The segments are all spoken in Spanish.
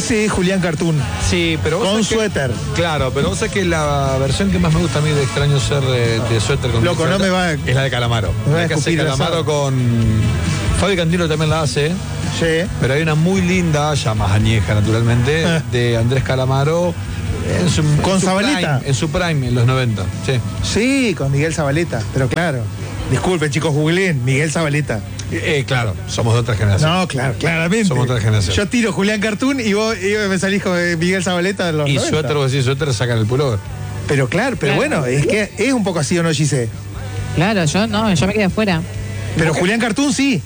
Ese es Julián Cartoon. Sí, pero vos con sabés suéter. Claro, pero vos sabés que la versión que más me gusta a mí de Extraño Ser de suéter con Loco, suéter, no me va a... es la de Calamaro. Me va a La que hace escupir el Calamaro asado. con... Fabi Cantilo también la hace, Sí. pero hay una muy linda, ya más añeja naturalmente, de Andrés Calamaro Con Zabaleta. En su prime, en los 90. Sí. Sí, con Miguel Zabaleta, pero claro. Disculpen, chicos, googleen Miguel Zabaleta. Claro, somos de otra generación. No, claro, claramente. Somos otra generación. Yo tiro Julián Cartoon y vos me salís con Miguel Zabaleta de los Y 90. suéter, vos decís suéter, sacan el pullover. Pero claro, bueno, es que es un poco así, ¿o no, Gise? Claro, yo me quedé afuera. Pero Julián Cartoon sí.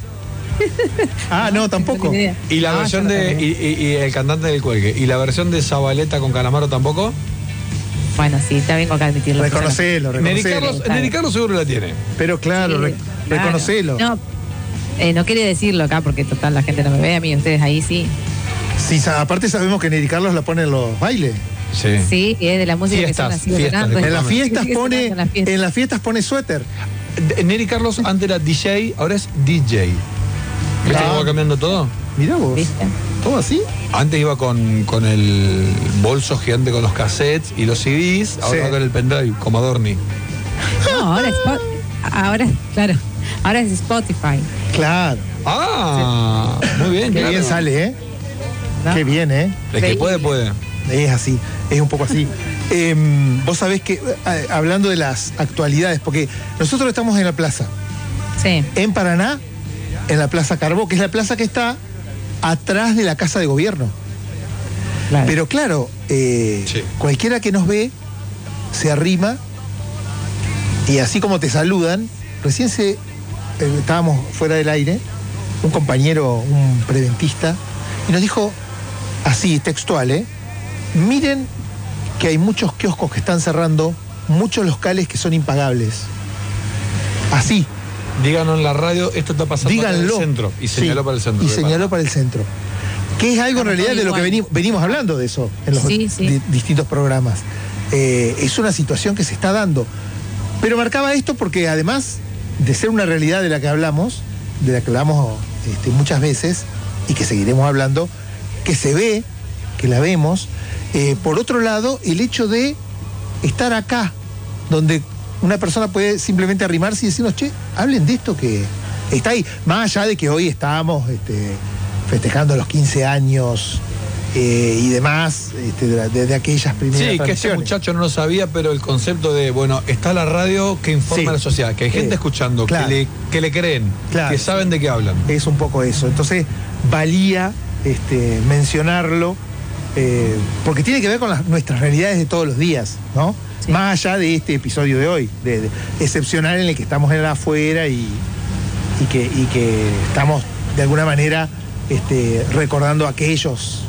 Ah, no, tampoco. No tengo idea. Y la No, versión yo no de. tengo idea. Y el cantante del cuelgue. ¿Y la versión de Zabaleta con Calamaro tampoco? Bueno, sí, está bien con admitirlo. Reconocelo. Neri Carlos seguro la tiene. Pero claro, Sí, claro. reconocelo. No quería decirlo acá porque total la gente no me ve a mí, ustedes ahí sí. Sí, aparte sabemos que Neri Carlos la pone en los bailes. Sí. Sí, y es de la música Fiestas, que suena, sigue fiestas, sonando. En las fiestas Sigue pone, sonando en las fiestas. en las fiestas pone suéter. Neri Carlos antes era DJ, ahora es DJ. ¿Viste cómo va cambiando todo? Mirá vos. ¿Viste? ¿Todo así? Antes iba con el bolso gigante con los cassettes y los CDs, ahora Sí. va con el pendrive, como Adorni. No, claro, ahora es Spotify. Claro. Ah, muy bien. Qué claro. bien sale, ¿eh? ¿no? Qué bien, ¿eh? El que puede, puede. Es así, es un poco así. Vos sabés que, hablando de las actualidades, porque nosotros estamos en la plaza, Sí. en Paraná, en la Plaza Carbó, que es la plaza que está atrás de la Casa de Gobierno. Claro. Pero claro, Sí. cualquiera que nos ve se arrima y así como te saludan, recién estábamos fuera del aire, un compañero, un preventista, y nos dijo así, textual, miren que hay muchos kioscos que están cerrando, muchos locales que son impagables. Así. Díganos en la radio, esto está pasando en Díganlo. el centro. Y señaló Sí, para el centro. Y de señaló Paraná. para el centro. Que es algo en Estamos realidad de lo que igual. venimos hablando de eso en los Sí, sí. distintos programas. Es una situación que se está dando. Pero marcaba esto porque además de ser una realidad de la que hablamos muchas veces y que seguiremos hablando, que se ve, que la vemos. Por otro lado, el hecho de estar acá, donde una persona puede simplemente arrimarse y decirnos, che, hablen de esto que está ahí. Más allá de que hoy estamos festejando los 15 años y demás, de aquellas primeras Sí, que este tradiciones. muchacho no lo sabía, pero el concepto de, bueno, está la radio que informa Sí. a la sociedad, que hay gente escuchando, claro. que le creen, Claro. que saben de qué hablan. Es un poco eso. Entonces, valía mencionarlo, porque tiene que ver con nuestras realidades de todos los días, ¿no? Sí. Más allá de este episodio de hoy, de excepcional en el que estamos en el afuera y que estamos de alguna manera recordando aquellos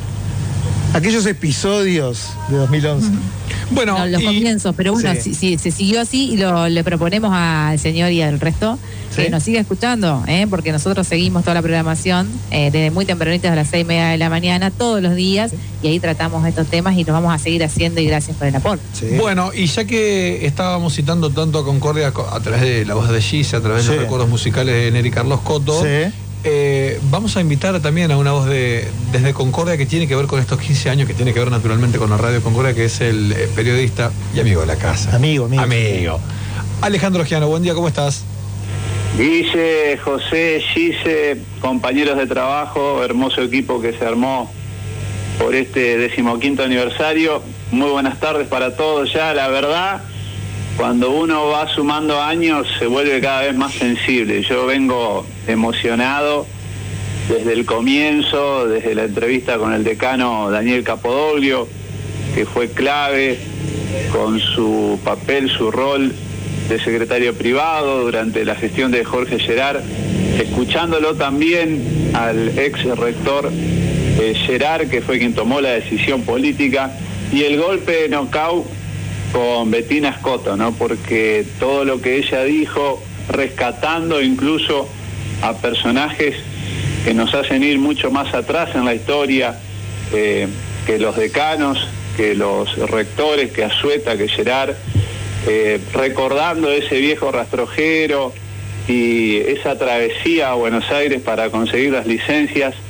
episodios de 2011. Bueno, No, los y- comienzos, pero bueno, Sí. si se siguió así y le proponemos al señor y al resto Sí. que nos siga escuchando, porque nosotros seguimos toda la programación desde muy tempranitas a las 6:30 de la mañana, todos los días, y ahí tratamos estos temas y los vamos a seguir haciendo y gracias por el aporte. Sí. Bueno, y ya que estábamos citando tanto a Concordia a través de la voz de Gise, a través de Sí. los recuerdos musicales de Neri Carlos Coto, Sí. vamos a invitar también a una voz desde Concordia que tiene que ver con estos 15 años, que tiene que ver naturalmente con la radio Concordia, que es el periodista y amigo de la casa. Amigo. Amigo. Alejandro Giano, buen día, ¿cómo estás? Guille, José, Gise, compañeros de trabajo, hermoso equipo que se armó por este 15º aniversario. Muy buenas tardes para todos. Ya, la verdad, cuando uno va sumando años se vuelve cada vez más sensible. Yo vengo emocionado desde el comienzo, desde la entrevista con el decano Daniel Capodoglio, que fue clave con su papel, su rol de secretario privado durante la gestión de Jorge Gerard, escuchándolo también al ex rector Gerard, que fue quien tomó la decisión política, y el golpe de nocaut con Bettina Scotto, ¿no? Porque todo lo que ella dijo, rescatando incluso a personajes que nos hacen ir mucho más atrás en la historia, que los decanos, que los rectores, que Asueta, que Gerard, recordando ese viejo rastrojero y esa travesía a Buenos Aires para conseguir las licencias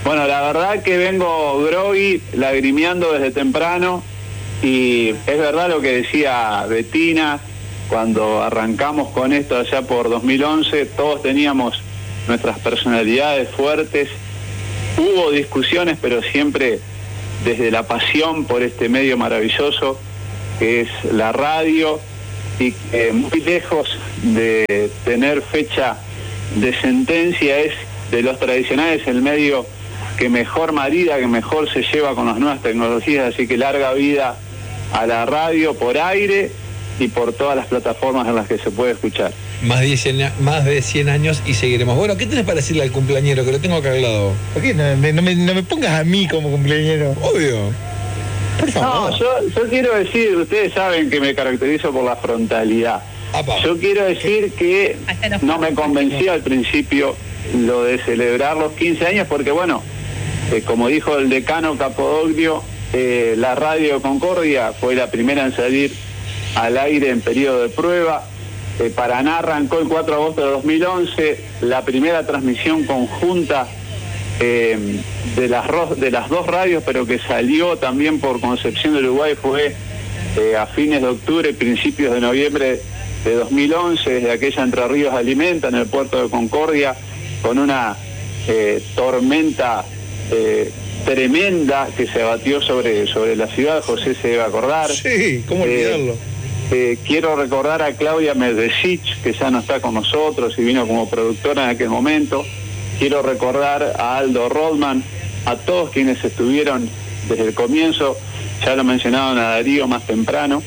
Bueno, la verdad que vengo groggy, lagrimeando desde temprano, y es verdad lo que decía Betina, cuando arrancamos con esto allá por 2011, todos teníamos nuestras personalidades fuertes, hubo discusiones, pero siempre desde la pasión por este medio maravilloso que es la radio, y que muy lejos de tener fecha de sentencia es de los tradicionales el medio que mejor marida, que mejor se lleva con las nuevas tecnologías, así que larga vida a la radio por aire y por todas las plataformas en las que se puede escuchar. Más de 100 años y seguiremos. Bueno, ¿qué tenés para decirle al cumpleañero? Que lo tengo acá al lado. ¿Por qué no me pongas a mí como cumpleañero? Obvio. Por favor. No, yo quiero decir, ustedes saben que me caracterizo por la frontalidad. Apa. Yo quiero decir que no me convenció al principio lo de celebrar los 15 años, porque bueno, como dijo el decano Capodoglio, la radio Concordia fue la primera en salir al aire en periodo de prueba. Paraná arrancó el 4 de agosto de 2011, la primera transmisión conjunta de las dos radios, pero que salió también por Concepción del Uruguay, fue a fines de octubre, principios de noviembre de 2011, desde aquella Entre Ríos Alimenta, en el puerto de Concordia, con una tormenta tremenda que se abatió sobre la ciudad. José se debe acordar. Sí, ¿cómo olvidarlo? Quiero recordar a Claudia Medvesich, que ya no está con nosotros y vino como productora en aquel momento. Quiero recordar a Aldo Rodman, a todos quienes estuvieron desde el comienzo, ya lo mencionaban a Darío más temprano.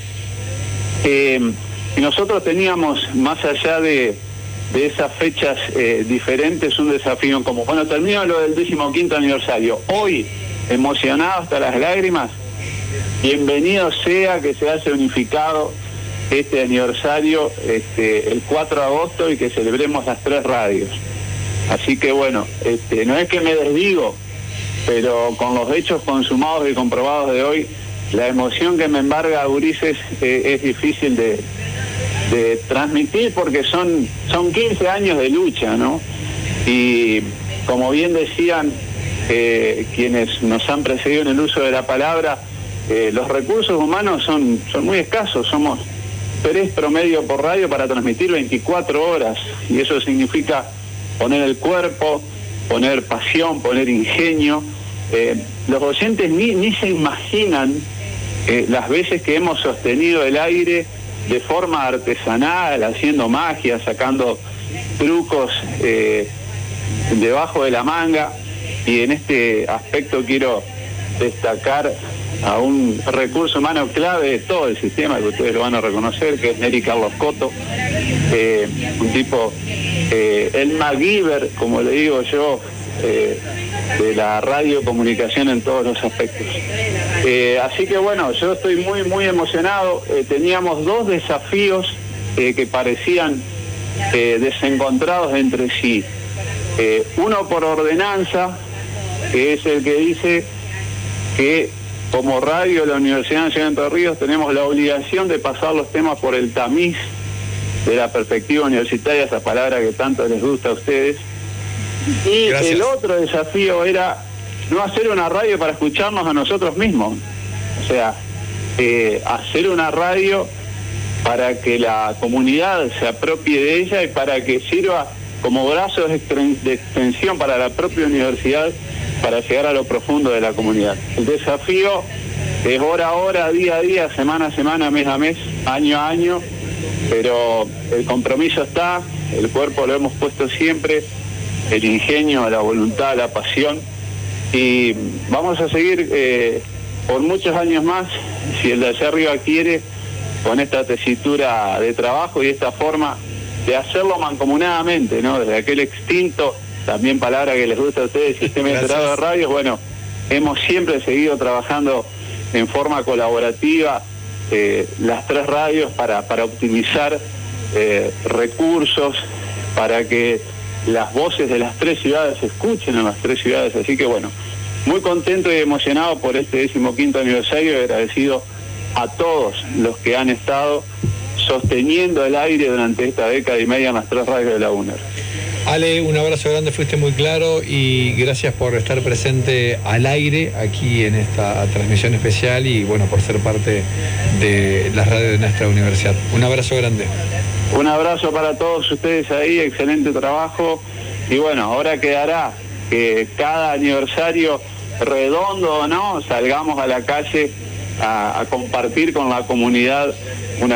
Y nosotros teníamos, más allá de esas fechas diferentes, un desafío en común. Bueno, termino lo del 15º aniversario. Hoy, emocionado hasta las lágrimas, bienvenido sea que se haya unificado este aniversario el 4 de agosto y que celebremos las 3 radios. Así que bueno, no es que me desdigo, pero con los hechos consumados y comprobados de hoy, la emoción que me embarga, Ulises, es difícil de transmitir, porque son 15 años de lucha, ¿no? Y como bien decían quienes nos han precedido en el uso de la palabra, los recursos humanos son muy escasos. Somos 3 promedio por radio para transmitir 24 horas, y eso significa poner el cuerpo, poner pasión, poner ingenio. Los oyentes ni se imaginan las veces que hemos sostenido el aire de forma artesanal, haciendo magia, sacando trucos debajo de la manga. Y en este aspecto quiero destacar a un recurso humano clave de todo el sistema, que ustedes lo van a reconocer, que es Neri Carlos Coto, un tipo, el MacGyver, como le digo yo, de la radiocomunicación en todos los aspectos. Así que bueno, yo estoy muy emocionado. Teníamos 2 desafíos que parecían desencontrados entre sí. Uno por ordenanza, que es el que dice que como radio de la Universidad Nacional de Entre Ríos tenemos la obligación de pasar los temas por el tamiz de la perspectiva universitaria, esa palabra que tanto les gusta a ustedes. Y gracias. El otro desafío era no hacer una radio para escucharnos a nosotros mismos, o sea, hacer una radio para que la comunidad se apropie de ella y para que sirva como brazo de extensión para la propia universidad, para llegar a lo profundo de la comunidad. El desafío es hora a hora, día a día, semana a semana, mes a mes, año a año, pero el compromiso está, el cuerpo lo hemos puesto siempre, el ingenio, la voluntad, la pasión, y vamos a seguir por muchos años más, si el de allá arriba quiere, con esta tesitura de trabajo y esta forma de hacerlo mancomunadamente, ¿no? Desde aquel extinto, también palabra que les gusta a ustedes, Sistema Integrado de Radios. Bueno, hemos siempre seguido trabajando en forma colaborativa, las 3 radios para optimizar recursos, para que las voces de las 3 ciudades se escuchen en las 3 ciudades. Así que bueno, muy contento y emocionado por este 15º aniversario, y agradecido a todos los que han estado sosteniendo el aire durante esta década y media en las 3 radios de la UNER. Ale, un abrazo grande, fuiste muy claro y gracias por estar presente al aire aquí en esta transmisión especial y bueno, por ser parte de la radio de nuestra universidad. Un abrazo grande. Un abrazo para todos ustedes ahí, excelente trabajo. Y bueno, ahora quedará que cada aniversario, redondo o no, salgamos a la calle a compartir con la comunidad una